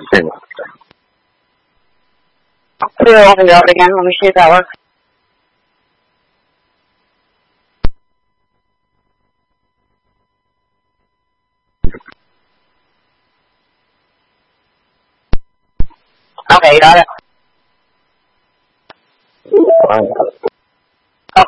Put it over and over again. Let me see if that works. Okay, you got it?